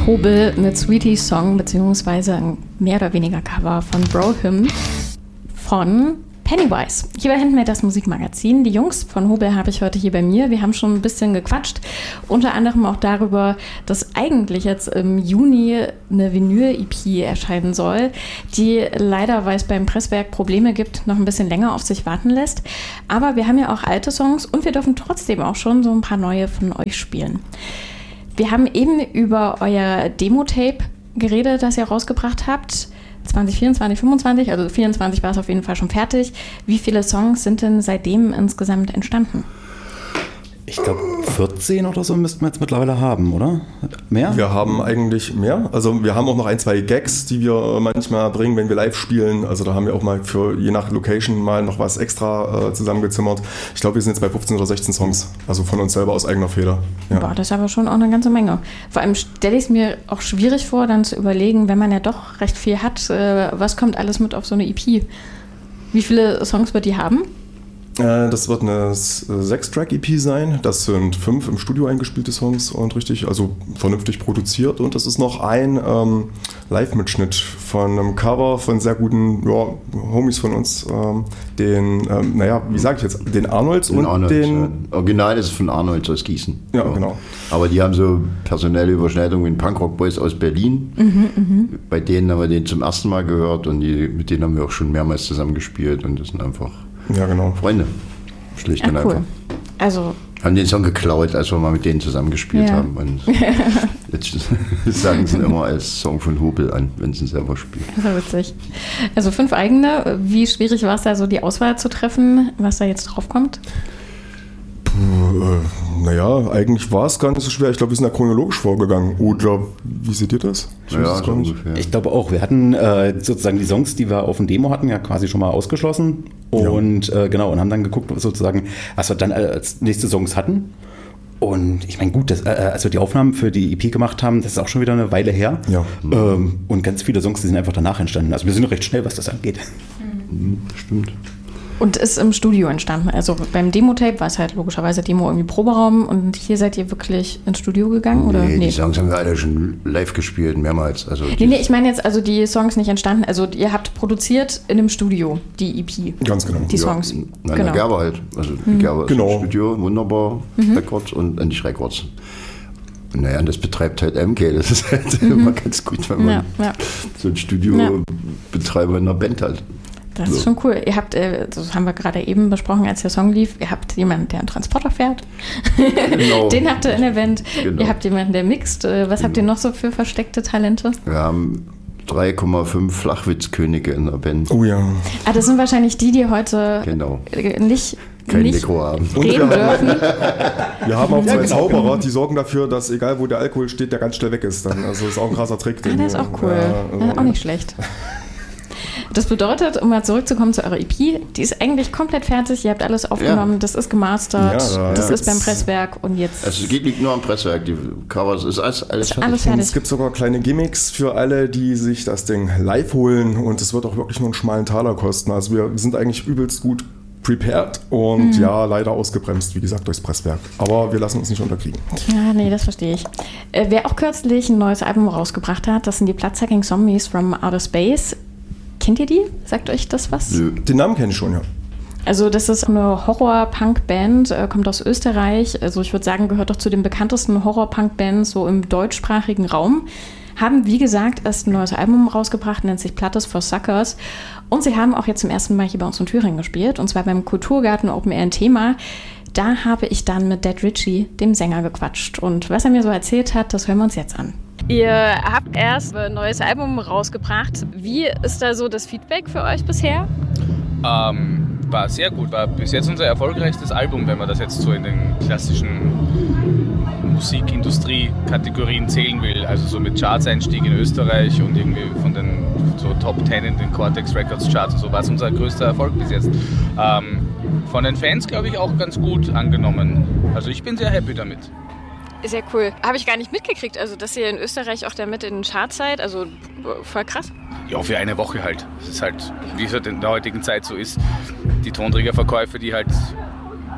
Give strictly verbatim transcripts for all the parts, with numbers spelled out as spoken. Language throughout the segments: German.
Hobel mit Sweeties Song, beziehungsweise ein mehr oder weniger Cover von Brohim von Pennywise. Hier bei Handmade, das Musikmagazin. Die Jungs von Hobel habe ich heute hier bei mir. Wir haben schon ein bisschen gequatscht, unter anderem auch darüber, dass eigentlich jetzt im Juni eine Vinyl-E P erscheinen soll, die leider, weil es beim Presswerk Probleme gibt, noch ein bisschen länger auf sich warten lässt. Aber wir haben ja auch alte Songs und wir dürfen trotzdem auch schon so ein paar neue von euch spielen. Wir haben eben über euer Demo-Tape geredet, das ihr rausgebracht habt. zwanzig vierundzwanzig, fünfundzwanzig, also vierundzwanzig war es auf jeden Fall schon fertig. Wie viele Songs sind denn seitdem insgesamt entstanden? Ich glaube, vierzehn oder so müssten wir jetzt mittlerweile haben, oder? Mehr? Wir haben eigentlich mehr. Also wir haben auch noch ein, zwei Gags, die wir manchmal bringen, wenn wir live spielen. Also da haben wir auch mal für je nach Location mal noch was extra äh, zusammengezimmert. Ich glaube, wir sind jetzt bei fünfzehn oder sechzehn Songs. Also von uns selber aus eigener Feder. Ja. Boah, das ist aber schon auch eine ganze Menge. Vor allem stelle ich es mir auch schwierig vor, dann zu überlegen, wenn man ja doch recht viel hat, äh, was kommt alles mit auf so eine E P? Wie viele Songs wird die haben? Das wird eine sechs-Track-E P sein. Das sind fünf im Studio eingespielte Songs und richtig, also vernünftig produziert. Und das ist noch ein ähm, Live-Mitschnitt von einem Cover von sehr guten ja, Homies von uns. Ähm, den, ähm, naja, wie sage ich jetzt, den Arnolds den und Arnolds, den... Ja. Original ist von Arnolds aus Gießen. Ja, ja, genau. Aber die haben so personelle Überschneidungen mit Punkrock Boys aus Berlin. Mhm, mh. Bei denen haben wir den zum ersten Mal gehört und die, mit denen haben wir auch schon mehrmals zusammengespielt und das sind einfach... Ja, genau. Freunde. Schlicht Ach, und cool. einfach. Also haben den Song geklaut, als wir mal mit denen zusammengespielt ja. haben. Und jetzt sagen sie ihn immer als Song von Hobel an, wenn sie ihn selber spielen. Das ist witzig. Also fünf eigene. Wie schwierig war es da so, die Auswahl zu treffen, was da jetzt drauf kommt? Äh, naja, eigentlich war es gar nicht so schwer. Ich glaube, wir sind da chronologisch vorgegangen. Oder wie seht ihr das? Ich, ja, das so ungefähr. Ich glaube auch. Wir hatten äh, sozusagen die Songs, die wir auf dem Demo hatten, ja quasi schon mal ausgeschlossen. Und ja. äh, genau, und haben dann geguckt, sozusagen, was wir dann als nächste Songs hatten. Und ich meine, gut, das, äh, als wir die Aufnahmen für die E P gemacht haben, das ist auch schon wieder eine Weile her. Ja. Ähm, und ganz viele Songs, die sind einfach danach entstanden. Also wir sind recht schnell, was das angeht. Mhm. Stimmt. Und ist im Studio entstanden. Also beim Demo-Tape war es halt logischerweise Demo irgendwie Proberaum und hier seid ihr wirklich ins Studio gegangen? Oder? Nee, nee, die Songs haben wir alle schon live gespielt, mehrmals. Also nee, nee, ich meine jetzt also die Songs nicht entstanden. Also ihr habt produziert in einem Studio die E P. Ganz genau. Die Songs. Ja, nein, genau. der Gerber halt. Also mhm. Gerber ist genau. im Studio, wunderbar, mhm. Records und äh, nicht Records. Naja, und das betreibt halt M K. Das ist halt mhm. immer ganz gut, wenn man ja, ja. so einen Studiobetreiber in einer Band hat. Das ist schon cool. Ihr habt, das haben wir gerade eben besprochen, als der Song lief, ihr habt jemanden, der einen Transporter fährt. Genau. Den habt ihr in der Band. Genau. Ihr habt jemanden, der mixt. Was genau. habt ihr noch so für versteckte Talente? Wir haben drei Komma fünf Flachwitzkönige in der Band. Oh ja. Ah, das sind wahrscheinlich die, die heute genau. nicht, Kein nicht Mikro haben. reden wir dürfen. Wir haben auch zwei ja, Zauberer, die sorgen dafür, dass egal wo der Alkohol steht, der ganz schnell weg ist. Dann. Also das ist auch ein krasser Trick. Ah, der ist auch cool. Ja, also, ja, auch nicht schlecht. Das bedeutet, um mal zurückzukommen zu eurer E P, die ist eigentlich komplett fertig, ihr habt alles aufgenommen, ja. das ist gemastert, ja, das ja. ist beim Presswerk und jetzt... Also es liegt nur am Presswerk, die Covers ist alles, alles ist fertig. Alles fertig. Und es gibt sogar kleine Gimmicks für alle, die sich das Ding live holen und es wird auch wirklich nur einen schmalen Taler kosten. Also wir sind eigentlich übelst gut prepared und mhm. ja, leider ausgebremst, wie gesagt, durchs Presswerk. Aber wir lassen uns nicht unterkriegen. Ja, nee, das verstehe ich. Äh, wer auch kürzlich ein neues Album rausgebracht hat, das sind die Bloodsucking Zombies from Outer Space. Kennt ihr die? Sagt euch das was? Nö. Den Namen kenne ich schon, ja. Also das ist eine Horror-Punk-Band, äh, kommt aus Österreich. Also ich würde sagen, gehört doch zu den bekanntesten Horror-Punk-Bands so im deutschsprachigen Raum. Haben, wie gesagt, erst ein neues Album rausgebracht, nennt sich Plattes for Suckers. Und sie haben auch jetzt zum ersten Mal hier bei uns in Thüringen gespielt. Und zwar beim Kulturgarten Open Air ein Thema. Da habe ich dann mit Dead Richie, dem Sänger, gequatscht. Und was er mir so erzählt hat, das hören wir uns jetzt an. Ihr habt erst ein neues Album rausgebracht. Wie ist da so das Feedback für euch bisher? Ähm, war sehr gut. War bis jetzt unser erfolgreichstes Album, wenn man das jetzt so in den klassischen Musikindustrie-Kategorien zählen will. Also so mit Charts-Einstieg in Österreich und irgendwie von den so Top Ten in den Cortex Records Charts und so war es unser größter Erfolg bis jetzt. Ähm, von den Fans, glaube ich, auch ganz gut angenommen. Also ich bin sehr happy damit. Sehr cool. Habe ich gar nicht mitgekriegt, also dass ihr in Österreich auch damit in den Charts seid, also voll krass. Ja, für eine Woche halt. Das ist halt, wie es halt in der heutigen Zeit so ist, die Tonträgerverkäufe, die halt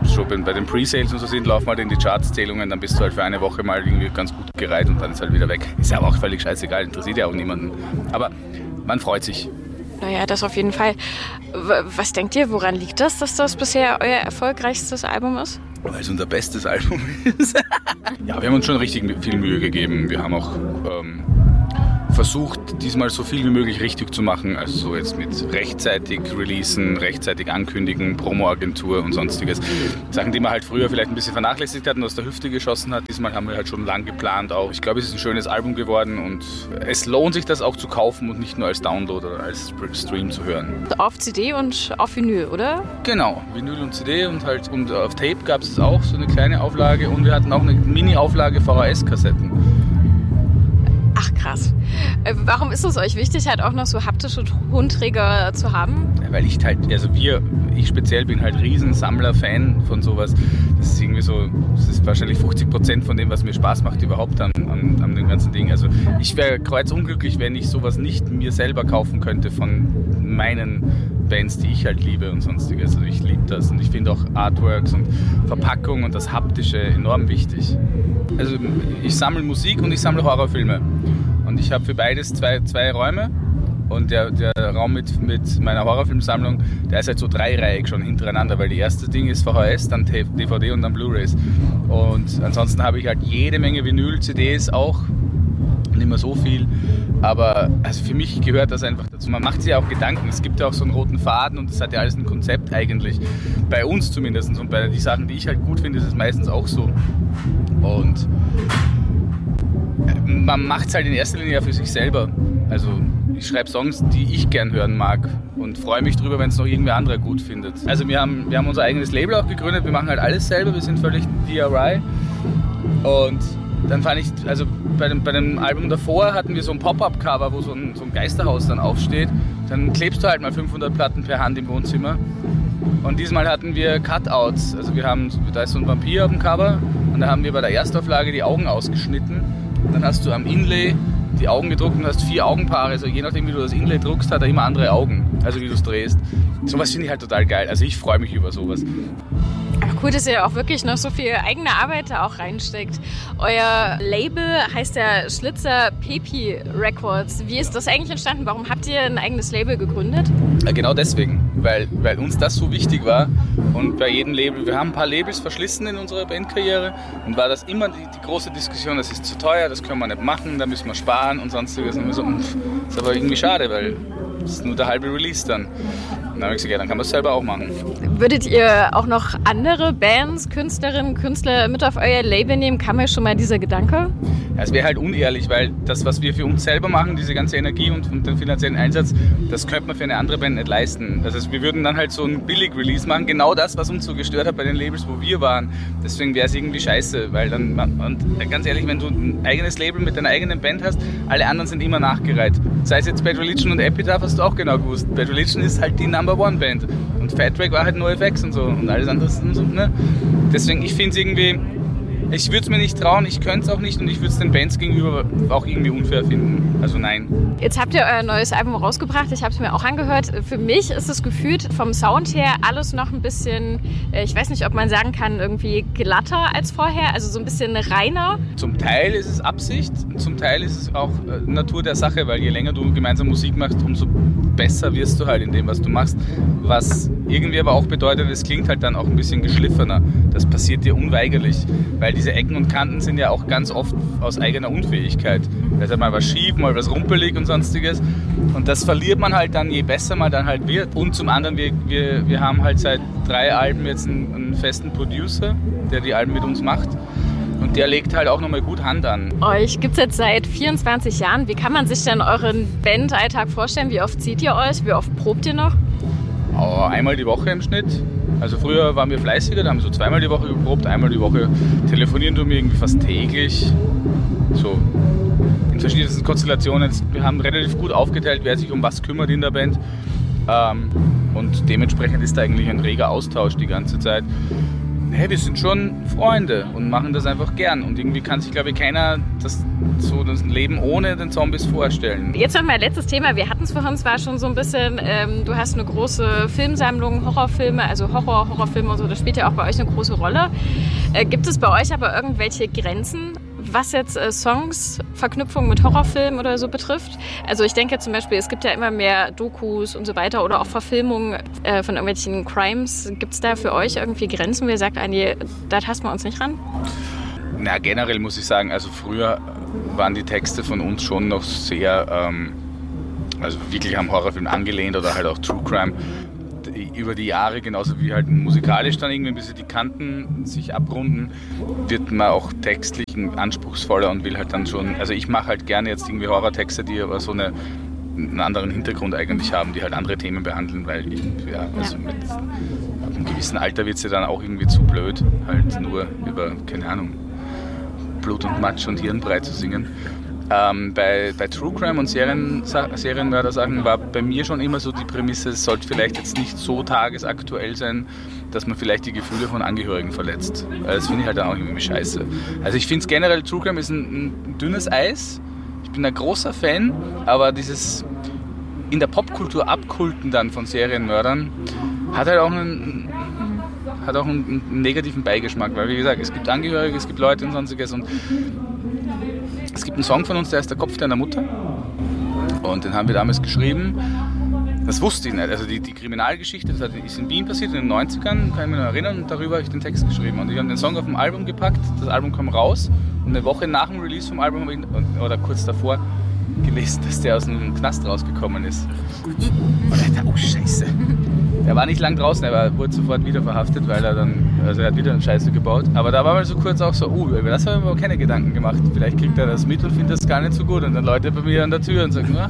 schon bei den Pre-Sales und so sind, laufen halt in die Charts-Zählungen, dann bist du halt für eine Woche mal irgendwie ganz gut gereiht und dann ist halt wieder weg. Ist ja aber auch völlig scheißegal, interessiert ja auch niemanden. Aber man freut sich. Naja, das auf jeden Fall. Was denkt ihr, woran liegt das, dass das bisher euer erfolgreichstes Album ist? Weil es unser bestes Album ist. Ja, wir haben uns schon richtig viel Mühe gegeben. Wir haben auch ähm, versucht, diesmal so viel wie möglich richtig zu machen. Also so jetzt mit rechtzeitig releasen, rechtzeitig ankündigen, Promo-Agentur und sonstiges. Sachen, die man halt früher vielleicht ein bisschen vernachlässigt hat und aus der Hüfte geschossen hat. Diesmal haben wir halt schon lang geplant auch. Ich glaube, es ist ein schönes Album geworden und es lohnt sich, das auch zu kaufen und nicht nur als Download oder als Stream zu hören. Auf C D und auf Vinyl, oder? Genau, Vinyl und C D und halt und auf Tape gab es auch so eine kleine Auflage und wir hatten auch eine Mini-Auflage V H S-Kassetten. Ach krass. Warum ist es euch wichtig, halt auch noch so haptische Tonträger zu haben? Ja, weil ich halt, also wir, ich speziell bin halt Riesensammler, Fan von sowas. Das ist irgendwie so, das ist wahrscheinlich fünfzig Prozent von dem, was mir Spaß macht überhaupt an, an, an dem ganzen Ding. Also ich wäre kreuzunglücklich, wenn ich sowas nicht mir selber kaufen könnte von meinen Bands, die ich halt liebe und sonstiges. Also ich liebe das und ich finde auch Artworks und Verpackung und das Haptische enorm wichtig. Also ich sammle Musik und ich sammle Horrorfilme. Und ich habe für beides zwei, zwei Räume und der, der Raum mit, mit meiner Horrorfilmsammlung, der ist halt so dreireihig schon hintereinander, weil die erste Ding ist V H S, dann D V D und dann Blu-rays. Und ansonsten habe ich halt jede Menge Vinyl-C Ds auch, nicht mehr so viel, aber also für mich gehört das einfach dazu. Man macht sich ja auch Gedanken, es gibt ja auch so einen roten Faden und das hat ja alles ein Konzept eigentlich, bei uns zumindest und bei den Sachen, die ich halt gut finde, ist es meistens auch so. Und man macht es halt in erster Linie ja für sich selber. Also ich schreibe Songs, die ich gern hören mag und freue mich drüber, wenn es noch irgendwer anderer gut findet. Also wir haben, wir haben unser eigenes Label auch gegründet, wir machen halt alles selber, wir sind völlig D I Y. Und dann fand ich, also bei dem, bei dem Album davor hatten wir so ein Pop-Up-Cover, wo so ein, so ein Geisterhaus dann aufsteht. Dann klebst du halt mal fünfhundert Platten per Hand im Wohnzimmer. Und diesmal hatten wir Cutouts. Also wir haben, da ist so ein Vampir auf dem Cover und da haben wir bei der Erstauflage die Augen ausgeschnitten. Und dann hast du am Inlay die Augen gedruckt und hast vier Augenpaare. Also je nachdem, wie du das Inlay druckst, hat er immer andere Augen. Also wie du es drehst. Sowas finde ich halt total geil. Also ich freue mich über sowas. Ach cool, dass ihr auch wirklich noch so viel eigene Arbeit da auch reinsteckt. Euer Label heißt ja Schlitzer Pepi Records. Wie ist das eigentlich entstanden? Warum habt ihr ein eigenes Label gegründet? Ja, genau deswegen, weil, weil uns das so wichtig war. Und bei jedem Label, wir haben ein paar Labels verschlissen in unserer Bandkarriere und war das immer die, die große Diskussion, das ist zu teuer, das können wir nicht machen, da müssen wir sparen und sonstiges. Und wir so, pff, ist aber irgendwie schade, weil das ist nur der halbe Release dann. Und dann habe ich gesagt, ja, dann kann man es selber auch machen. Würdet ihr auch noch andere Bands, Künstlerinnen, Künstler mit auf euer Label nehmen? Kam mir schon mal dieser Gedanke? Ja, es wäre halt unehrlich, weil das, was wir für uns selber machen, diese ganze Energie und, und den finanziellen Einsatz, das könnte man für eine andere Band nicht leisten. Das heißt, wir würden dann halt so einen Billig-Release machen, genau das, was uns so gestört hat bei den Labels, wo wir waren. Deswegen wäre es irgendwie scheiße, weil dann, und ganz ehrlich, wenn du ein eigenes Label mit deiner eigenen Band hast, alle anderen sind immer nachgereiht. Sei es jetzt Bad Religion und Epitaph, hast du auch genau gewusst. Bad Religion ist halt die Number One Band und Fat Wreck war halt NoFX und so und alles andere und so, ne? Deswegen, ich finde es irgendwie, ich würde es mir nicht trauen, ich könnte es auch nicht und ich würde es den Bands gegenüber auch irgendwie unfair finden. Also nein. Jetzt habt ihr euer neues Album rausgebracht, ich habe es mir auch angehört. Für mich ist es gefühlt vom Sound her alles noch ein bisschen, ich weiß nicht, ob man sagen kann, irgendwie glatter als vorher, also so ein bisschen reiner. Zum Teil ist es Absicht, zum Teil ist es auch Natur der Sache, weil je länger du gemeinsam Musik machst, umso besser wirst du halt in dem, was du machst. Was irgendwie aber auch bedeutet, es klingt halt dann auch ein bisschen geschliffener. Das passiert dir unweigerlich, weil diese Ecken und Kanten sind ja auch ganz oft aus eigener Unfähigkeit. Da ist halt mal was schief, mal was rumpelig und sonstiges. Und das verliert man halt dann, je besser man dann halt wird. Und zum anderen, wir, wir, wir haben halt seit drei Alben jetzt einen, einen festen Producer, der die Alben mit uns macht. Und der legt halt auch nochmal gut Hand an. Euch gibt es jetzt seit vierundzwanzig Jahren. Wie kann man sich denn euren Bandalltag vorstellen? Wie oft zieht ihr euch? Wie oft probt ihr noch? Oh, einmal die Woche im Schnitt. Also früher waren wir fleißiger, da haben wir so zweimal die Woche geprobt. Einmal die Woche telefonieren tun wir irgendwie fast täglich. So in verschiedensten Konstellationen. Wir haben relativ gut aufgeteilt, wer sich um was kümmert in der Band. Ähm, und dementsprechend ist da eigentlich ein reger Austausch die ganze Zeit. Hey, wir sind schon Freunde und machen das einfach gern. Und irgendwie kann sich, glaube ich, keiner das, so das Leben ohne den Zombies vorstellen. Jetzt noch mal letztes Thema. Wir hatten es vorhin, es war schon so ein bisschen, ähm, du hast eine große Filmsammlung, Horrorfilme, also Horror, Horrorfilme und so, das spielt ja auch bei euch eine große Rolle. Äh, gibt es bei euch aber irgendwelche Grenzen, was jetzt äh, Songs, Verknüpfungen mit Horrorfilmen oder so betrifft? Also ich denke zum Beispiel, es gibt ja immer mehr Dokus und so weiter oder auch Verfilmungen äh, von irgendwelchen Crimes. Gibt es da für euch irgendwie Grenzen, wo ihr sagt, ah, nee, da tasten wir uns nicht ran? Na, generell muss ich sagen, also früher waren die Texte von uns schon noch sehr, ähm, also wirklich am Horrorfilm angelehnt oder halt auch True Crime. Über die Jahre, genauso wie halt musikalisch dann irgendwie, bis die Kanten sich abrunden, wird man auch textlich anspruchsvoller und will halt dann schon, also ich mache halt gerne jetzt irgendwie Horrortexte, die aber so eine, einen anderen Hintergrund eigentlich haben, die halt andere Themen behandeln, weil ich, ja, also mit ab einem gewissen Alter wird es ja dann auch irgendwie zu blöd, halt nur über, keine Ahnung, Blut und Matsch und Hirnbrei zu singen. Ähm, bei, bei True Crime und Serien, Serienmörder-Sachen war bei mir schon immer so die Prämisse, es sollte vielleicht jetzt nicht so tagesaktuell sein, dass man vielleicht die Gefühle von Angehörigen verletzt. Das finde ich halt dann auch irgendwie scheiße. Also ich finde es generell, True Crime ist ein, ein dünnes Eis. Ich bin ein großer Fan, aber dieses in der Popkultur abkulten dann von Serienmördern hat halt auch einen, hat auch einen, einen negativen Beigeschmack, weil wie gesagt, es gibt Angehörige, es gibt Leute und sonstiges und es gibt einen Song von uns, der heißt Der Kopf deiner Mutter und den haben wir damals geschrieben. Das wusste ich nicht, also die, die Kriminalgeschichte, das ist in Wien passiert in den neunzigern, kann ich mich noch erinnern, und darüber habe ich den Text geschrieben und ich habe den Song auf dem Album gepackt, das Album kam raus und eine Woche nach dem Release vom Album habe ich, oder kurz davor, gelesen, dass der aus dem Knast rausgekommen ist. Und ich dachte, oh Scheiße. Er war nicht lang draußen, er wurde sofort wieder verhaftet, weil er dann, also er hat wieder eine Scheiße gebaut. Aber da war mal so kurz auch so, oh, über das habe ich mir aber keine Gedanken gemacht. Vielleicht kriegt er das mit und findet das gar nicht so gut. Und dann Leute bei mir an der Tür und sagen, ah.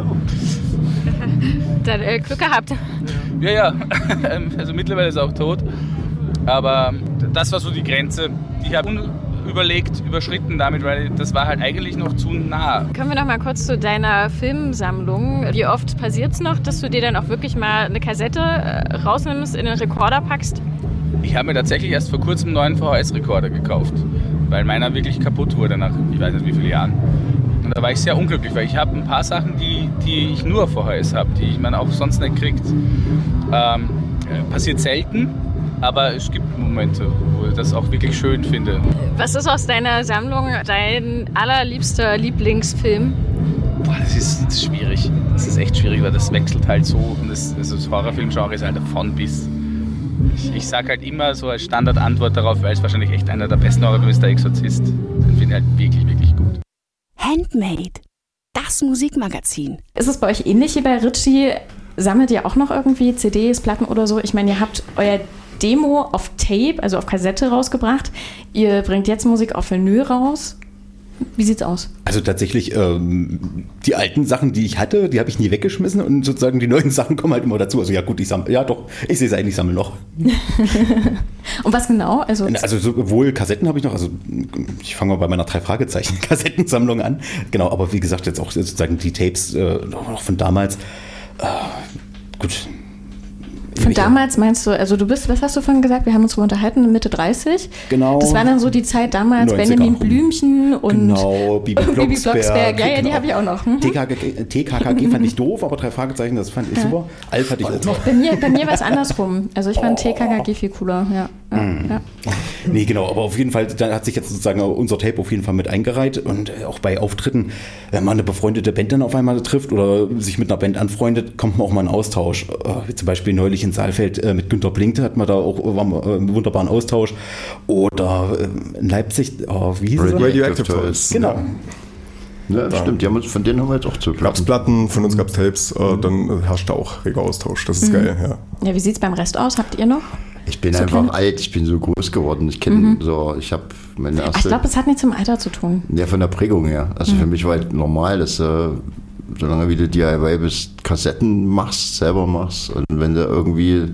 Dann äh, Glück gehabt. Ja, ja. Also mittlerweile ist er auch tot. Aber das war so die Grenze, die ich habe überlegt, überschritten damit, weil das war halt eigentlich noch zu nah. Kommen wir noch mal kurz zu deiner Filmsammlung. Wie oft passiert es noch, dass du dir dann auch wirklich mal eine Kassette rausnimmst, in den Rekorder packst? Ich habe mir tatsächlich erst vor kurzem einen neuen V H S-Rekorder gekauft, weil meiner wirklich kaputt wurde nach ich weiß nicht wie vielen Jahren. Und da war ich sehr unglücklich, weil ich habe ein paar Sachen, die, die ich nur auf V H S habe, die man auch sonst nicht kriegt. Ähm, passiert selten. Aber es gibt Momente, wo ich das auch wirklich schön finde. Was ist aus deiner Sammlung dein allerliebster Lieblingsfilm? Boah, das ist, das ist schwierig. Das ist echt schwierig, weil das wechselt halt so. Und das, also das Horrorfilmgenre ist halt von bis. Ich, ich sage halt immer so als Standardantwort darauf, weil es wahrscheinlich echt einer der besten Horrorfilme ist, der Exorzist. Den finde ich halt wirklich, wirklich gut. Handmade, das Musikmagazin. Ist es bei euch ähnlich wie bei Ritchie? Sammelt ihr auch noch irgendwie C Ds, Platten oder so? Ich meine, ihr habt euer Demo auf Tape, also auf Kassette rausgebracht. Ihr bringt jetzt Musik auf Vinyl raus. Wie sieht's aus? Also tatsächlich, ähm, die alten Sachen, die ich hatte, die habe ich nie weggeschmissen und sozusagen die neuen Sachen kommen halt immer dazu. Also ja gut, ich sammle, ja doch, ich sehe es eigentlich, ich sammle noch. Und was genau? Also, also sowohl Kassetten habe ich noch, also ich fange mal bei meiner drei Fragezeichen Kassettensammlung an. Genau, aber wie gesagt, jetzt auch sozusagen die Tapes äh, noch von damals. Äh, gut. Von damals meinst du, also du bist, was hast du vorhin gesagt, wir haben uns darüber unterhalten, Mitte dreißig. Genau. Das war dann so die Zeit damals, Benjamin Blümchen und genau, Bibi Blocksberg. Bibi Blocksberg. Ja, ja, genau. Die habe ich auch noch. Hm? T K K G fand ich doof, aber drei Fragezeichen, das fand ich ja. super. Alf hatte ich auch noch. Bei mir, bei mir war es andersrum. Also ich fand oh. T K K G viel cooler. Ja. Ja, mm. ja. Nee, genau, aber auf jeden Fall, da hat sich jetzt sozusagen unser Tape auf jeden Fall mit eingereiht und auch bei Auftritten, wenn man eine befreundete Band dann auf einmal trifft oder sich mit einer Band anfreundet, kommt man auch mal in Austausch. Wie zum Beispiel neulich in Saalfeld mit Günter Blinkte hat man da auch war einen wunderbaren Austausch. Oder in Leipzig, oh, wie hieß es? Radioactive Toys. Genau. Ja, ja, stimmt, die haben uns, von denen haben wir jetzt auch zu. Gab es Platten, von uns gab es Tapes, äh, dann herrscht da auch reger Austausch. Das ist mhm. geil, ja. Ja, wie sieht es beim Rest aus? Habt ihr noch? Ich bin so einfach kennt? alt, ich bin so groß geworden. Ich kenne mhm. so, ich habe meine erste. Ach, ich glaube, es hat nichts mit dem Alter zu tun. Ja, von der Prägung her. Also mhm. für mich war halt normal, dass du, solange wie du D I Y bist, Kassetten machst, selber machst. Und wenn du irgendwie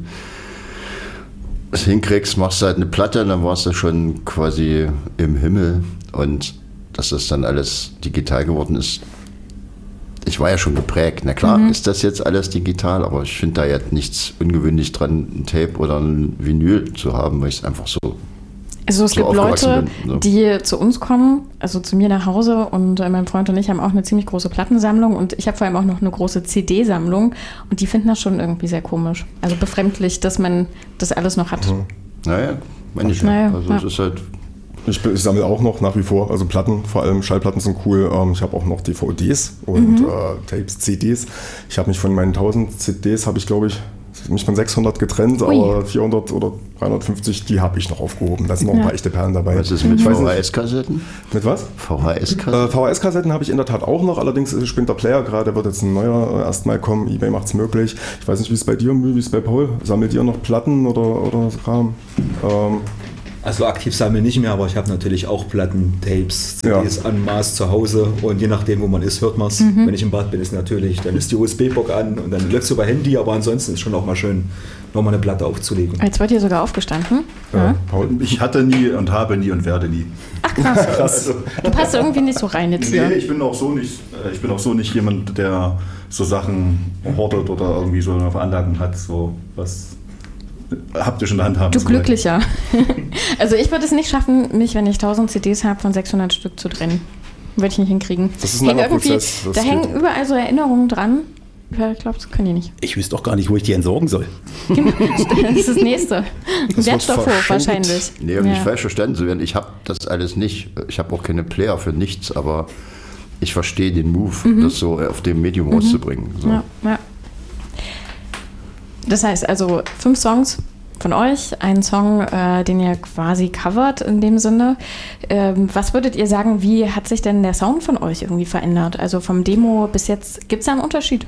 es hinkriegst, machst du halt eine Platte, dann warst du schon quasi im Himmel. Und dass das dann alles digital geworden ist, ich war ja schon geprägt. Na klar, mhm. ist das jetzt alles digital, aber ich finde da jetzt nichts ungewöhnlich dran, ein Tape oder ein Vinyl zu haben, weil ich es einfach so Also es so gibt Leute, aufgewachsen bin, so. die zu uns kommen, also zu mir nach Hause und äh, mein Freund und ich haben auch eine ziemlich große Plattensammlung und ich habe vor allem auch noch eine große C D-Sammlung und die finden das schon irgendwie sehr komisch. Also befremdlich, dass man das alles noch hat. Mhm. Naja, meine ich Naja, ja. Also ja. es ist halt. Ich, ich sammle auch noch nach wie vor, also Platten, vor allem Schallplatten sind cool. Ähm, ich habe auch noch D V Ds und Mhm. äh, Tapes, C Ds. Ich habe mich von meinen tausend C Ds, habe ich glaube ich, mich von sechshundert getrennt, Ui. aber vierhundert oder dreihundertfünfzig, die habe ich noch aufgehoben. Da sind noch ein Ja. paar echte Perlen dabei. Was ist mit Ich weiß V H nicht- S-Kassetten? Mit was? V H S-Kassetten? Äh, V H S-Kassetten habe ich in der Tat auch noch, allerdings spinnt der Player gerade, wird jetzt ein neuer äh, erstmal kommen, eBay macht es möglich. Ich weiß nicht, wie es bei dir, wie es bei Paul, sammelt ihr noch Platten oder, oder Kram? Ähm, Also aktiv sammeln nicht mehr, aber ich habe natürlich auch Platten, Tapes, C Ds Ja. en masse zu Hause und je nachdem, wo man ist, hört man es. Mhm. Wenn ich im Bad bin, ist natürlich, dann ist die U S B-Box an und dann läuft es über Handy, aber ansonsten ist schon auch mal schön, nochmal eine Platte aufzulegen. Jetzt wird hier sogar aufgestanden. ja. Ja. Paul? Ich hatte nie und habe nie und werde nie. Ach krass, Also, du passt irgendwie nicht so rein jetzt nee, hier. ich bin auch so nicht, äh, ich bin auch so nicht jemand, der so Sachen hortet oder irgendwie so eine Veranlagung hat, so was haptisch in der Hand haben. Du zu wollen. Glücklicher. Also ich würde es nicht schaffen, mich, wenn ich tausend C Ds habe, von sechshundert Stück zu trennen. Würde ich nicht hinkriegen. Das ist ein Hängen langer irgendwie, Prozess, das da geht. hängen überall so Erinnerungen dran. Ja, ich glaube, das können die nicht. Ich wüsste doch gar nicht, wo ich die entsorgen soll. Das ist das Nächste. wird Wertstoffhof verschenkt. wahrscheinlich. Nee, um Ja. nicht falsch verstanden zu werden, ich habe das alles nicht. Ich habe auch keine Player für nichts, aber ich verstehe den Move, das so auf dem Medium rauszubringen. So. Ja, ja. Das heißt also fünf Songs von euch, einen Song, äh, den ihr quasi covert in dem Sinne. Ähm, was würdet ihr sagen, wie hat sich denn der Sound von euch irgendwie verändert? Also vom Demo bis jetzt, gibt es da einen Unterschied?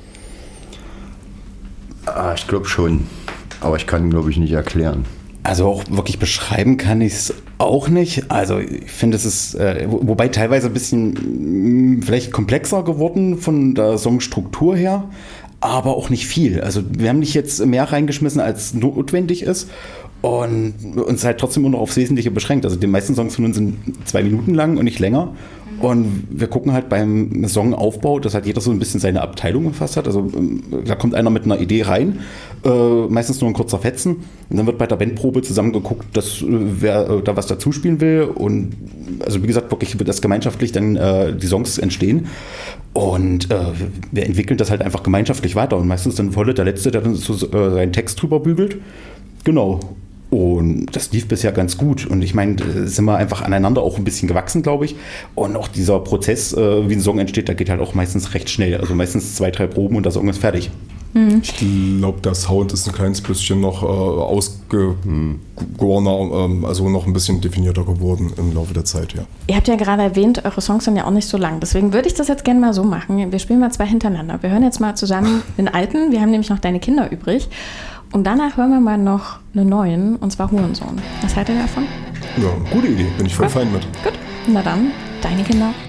Ah, ich glaube schon, aber ich kann, glaube ich, nicht erklären. Also auch wirklich beschreiben kann ich es auch nicht. Also ich finde, es ist, äh, wo- wobei teilweise ein bisschen mh, vielleicht komplexer geworden von der Songstruktur her, aber auch nicht viel. Also wir haben nicht jetzt mehr reingeschmissen, als notwendig ist und uns halt trotzdem nur noch aufs Wesentliche beschränkt. Also die meisten Songs von uns sind zwei Minuten lang und nicht länger. Und wir gucken halt beim Songaufbau, dass halt jeder so ein bisschen seine Abteilung gefasst hat. Also ähm, da kommt einer mit einer Idee rein, äh, meistens nur ein kurzer Fetzen. Und dann wird bei der Bandprobe zusammen geguckt, dass äh, wer äh, da was dazu spielen will. Und also wie gesagt, wirklich wird das gemeinschaftlich dann äh, die Songs entstehen. Und äh, wir entwickeln das halt einfach gemeinschaftlich weiter. Und meistens dann Volle der Letzte, der dann so, äh, seinen Text drüber bügelt. Genau. Und das lief bisher ganz gut. Und ich meine, da sind wir einfach aneinander auch ein bisschen gewachsen, glaube ich. Und auch dieser Prozess, äh, wie ein Song entsteht, der geht halt auch meistens recht schnell. Also meistens zwei, drei Proben und der Song ist fertig. Ich glaube, der Sound ist ein kleines bisschen noch äh, ausgegorener, ähm, also noch ein bisschen definierter geworden im Laufe der Zeit, ja. Ihr habt ja gerade erwähnt, eure Songs sind ja auch nicht so lang. Deswegen würde ich das jetzt gerne mal so machen. Wir spielen mal zwei hintereinander. Wir hören jetzt mal zusammen den alten. Wir haben nämlich noch Deine Kinder übrig. Und danach hören wir mal noch einen neuen, und zwar Hurensohn. Was haltet ihr davon? Ja, gute Idee, bin ich voll Ja. fein mit. Gut, na dann, Deine Kinder.